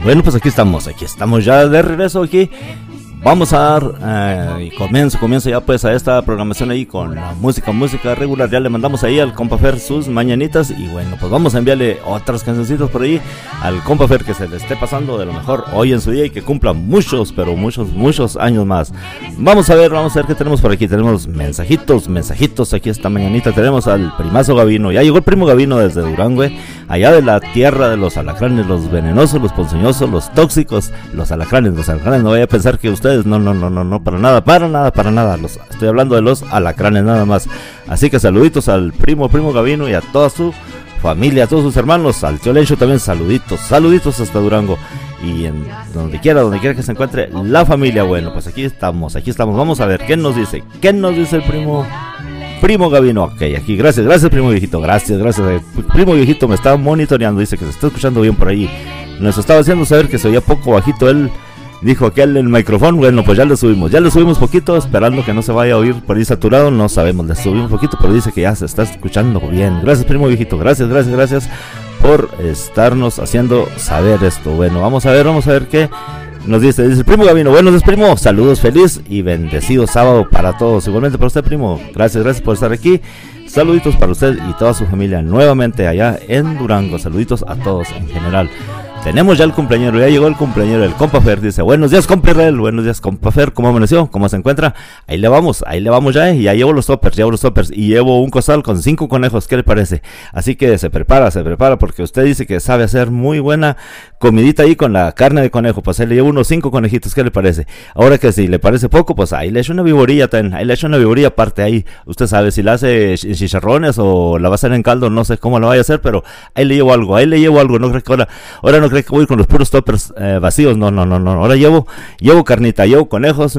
Bueno, pues aquí estamos ya de regreso aquí. Vamos a dar y comienzo ya pues a esta programación ahí con la música regular. Ya le mandamos ahí al compa Fer sus mañanitas y bueno, pues vamos a enviarle otras cancioncitas por ahí al compa Fer, que se le esté pasando de lo mejor hoy en su día y que cumpla muchos años más. Vamos a ver qué tenemos por aquí. Tenemos mensajitos aquí esta mañanita. Tenemos al primazo Gavino. Ya llegó el primo Gavino desde Durango, allá de la tierra de los alacranes, los venenosos, los ponzoñosos, los tóxicos, los alacranes. No vaya a pensar que ustedes no, para nada. Estoy hablando de los alacranes nada más. Así que saluditos al primo Gavino y a toda su familia, a todos sus hermanos, al tío Lencho también saluditos hasta Durango y en donde quiera que se encuentre la familia. Bueno, pues aquí estamos. Vamos a ver qué nos dice el primo Gavino. Ok, aquí, gracias primo viejito, gracias. Primo viejito me está monitoreando, dice que se está escuchando bien por ahí. Nos estaba haciendo saber que se oía poco bajito él. Dijo aquel el micrófono. Bueno, pues ya le subimos poquito, esperando que no se vaya a oír por ahí saturado. No sabemos, le subimos poquito, pero dice que ya se está escuchando bien. Gracias primo viejito, gracias por estarnos haciendo saber esto. Bueno, vamos a ver qué nos dice el primo Gavino. Buenos días primo, saludos, feliz y bendecido sábado para todos. Igualmente para usted primo, gracias por estar aquí. Saluditos para usted y toda su familia nuevamente allá en Durango. Saluditos a todos en general. Tenemos ya el cumpleañero, ya llegó el cumpleañero, el compa Fer, dice, buenos días compa Israel, buenos días compa Fer, ¿cómo amaneció? ¿Cómo se encuentra? Ahí le vamos ya, y ya llevo los toppers, y llevo un costal con 5 conejos, ¿qué le parece? Así que se prepara, porque usted dice que sabe hacer muy buena comidita ahí con la carne de conejo, pues ahí le llevo unos 5 conejitos, ¿qué le parece? Ahora que si le parece poco, pues ahí le echo una viborilla también, aparte ahí, usted sabe, si la hace en chicharrones o la va a hacer en caldo, no sé cómo lo vaya a hacer, pero ahí le llevo algo, no creo que ahora no creo que voy con los puros toppers vacíos, no, ahora llevo carnita, llevo conejos,